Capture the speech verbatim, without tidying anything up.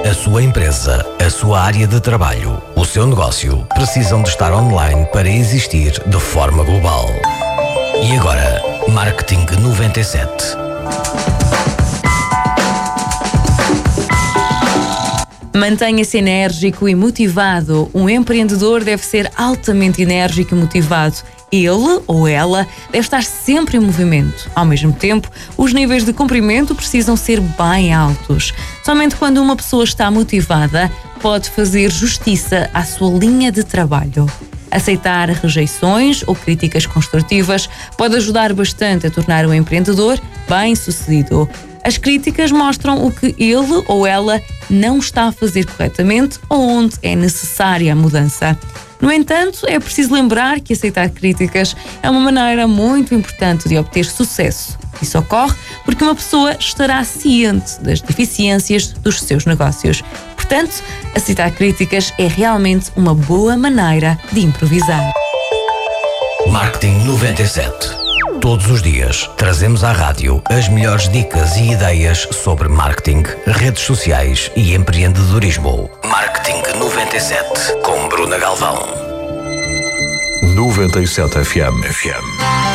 A sua empresa, a sua área de trabalho, o seu negócio precisam de estar online para existir de forma global. E agora, Marketing noventa e sete. Mantenha-se enérgico e motivado. Um empreendedor deve ser altamente enérgico e motivado. Ele ou ela deve estar sempre em movimento. Ao mesmo tempo, os níveis de comprimento precisam ser bem altos. Somente quando uma pessoa está motivada, pode fazer justiça à sua linha de trabalho. Aceitar rejeições ou críticas construtivas pode ajudar bastante a tornar o empreendedor bem-sucedido. As críticas mostram o que ele ou ela não está a fazer corretamente ou onde é necessária a mudança. No entanto, é preciso lembrar que aceitar críticas é uma maneira muito importante de obter sucesso. Isso ocorre porque uma pessoa estará ciente das deficiências dos seus negócios. Portanto, aceitar críticas é realmente uma boa maneira de improvisar. Marketing noventa e sete. Todos os dias trazemos à rádio as melhores dicas e ideias sobre marketing, redes sociais e empreendedorismo. Marketing noventa e sete com Bruna Galvão. noventa e sete F M. F M.